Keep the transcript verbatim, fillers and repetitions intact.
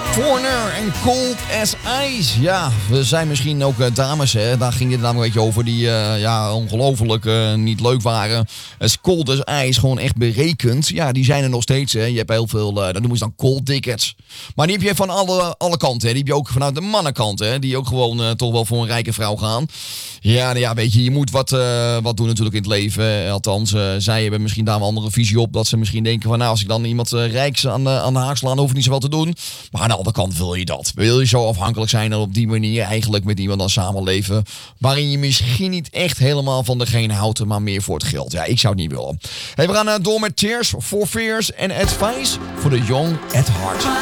Foreigner en Cold as Ice. Ja, we zijn misschien ook uh, dames, hè. Daar ging het namelijk een beetje over die uh, ja, ongelooflijk uh, niet leuk waren. As Cold as Ice, gewoon echt berekend. Ja, die zijn er nog steeds, hè. Je hebt heel veel, uh, dat noemen ze dan cold tickets. Maar die heb je van alle, alle kanten, hè. Die heb je ook vanuit de mannenkant, hè. Die ook gewoon uh, toch wel voor een rijke vrouw gaan. Ja, nou ja, weet je, je moet wat, uh, wat doen natuurlijk in het leven. Althans, uh, zij hebben misschien daar een andere visie op. Dat ze misschien denken van, nou, als ik dan iemand uh, rijks aan, uh, aan de haak slaan, hoef ik niet zoveel te doen. Maar aan de andere kant wil je dat. Wil je zo afhankelijk zijn en op die manier eigenlijk met iemand dan samenleven, waarin je misschien niet echt helemaal van degene houdt, maar meer voor het geld. Ja, ik zou het niet willen. Hey, we gaan uh, door met Tears for Fears en Advice for the Young at Heart.